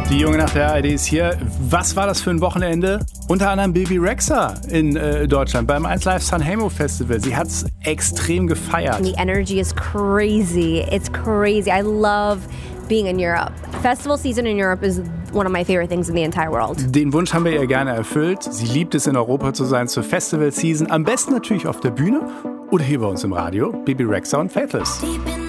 Die junge Nacht der ARD ist hier. Was war das für ein Wochenende? Unter anderem Bebe Rexha in Deutschland beim 1Live Sanremo Festival. Sie hat es extrem gefeiert. The energy is crazy. It's crazy. I love being in Europe. Festival season in Europe is one of my favorite things in the entire world. Den Wunsch haben wir ihr gerne erfüllt. Sie liebt es, in Europa zu sein zur Festival Season. Am besten natürlich auf der Bühne oder hier bei uns im Radio. Bebe Rexha und Faithless.